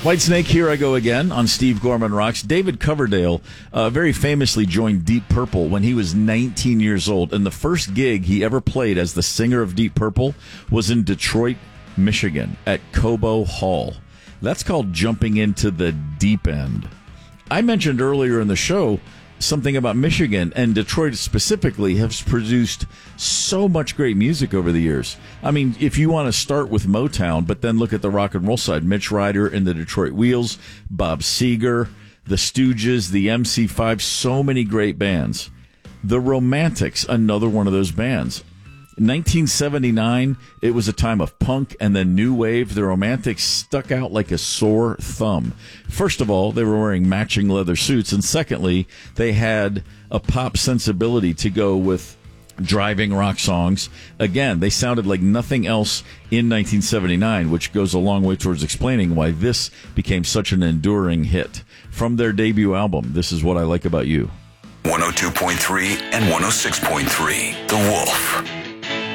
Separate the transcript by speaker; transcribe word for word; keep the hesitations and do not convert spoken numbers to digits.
Speaker 1: Whitesnake, here I go again on Steve Gorman Rocks. David Coverdale uh, very famously joined Deep Purple when he was nineteen years old, and the first gig he ever played as the singer of Deep Purple was in Detroit, Michigan, at Cobo Hall. That's called jumping into the deep end. I mentioned earlier in the show something about Michigan, and Detroit specifically has produced so much great music over the years. I mean, if you want to start with Motown, but then look at the rock and roll side, Mitch Ryder and the Detroit Wheels, Bob Seger, the Stooges, the M C five, so many great bands. The Romantics, another one of those bands. In nineteen seventy-nine, it was a time of punk and then new wave. The Romantics stuck out like a sore thumb. First of all, they were wearing matching leather suits, and secondly, they had a pop sensibility to go with driving rock songs. Again, they sounded like nothing else in nineteen seventy-nine, which goes a long way towards explaining why this became such an enduring hit. From their debut album, This Is What I Like About You.
Speaker 2: one oh two point three and one oh six point three, The Wolf.